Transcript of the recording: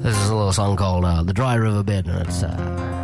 This is a little song called The Dry River Bed, and it's